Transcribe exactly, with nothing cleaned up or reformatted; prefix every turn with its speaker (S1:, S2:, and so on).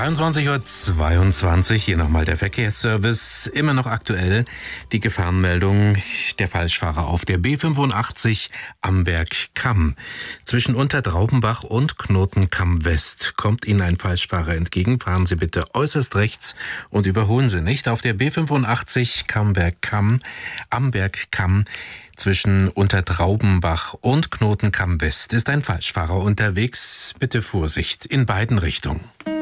S1: zweiundzwanzig Uhr zweiundzwanzig, hier nochmal der Verkehrsservice, immer noch aktuell die Gefahrenmeldung, der Falschfahrer auf der B fünfundachtzig Amberg-Kamm. Zwischen Untertraubenbach und Knotenkamm West kommt Ihnen ein Falschfahrer entgegen. Fahren Sie bitte äußerst rechts und überholen Sie nicht. Auf der B fünfundachtzig Amberg-Kamm, Amberg-Kamm zwischen Untertraubenbach und Knotenkamm West ist ein Falschfahrer unterwegs. Bitte Vorsicht in beiden Richtungen.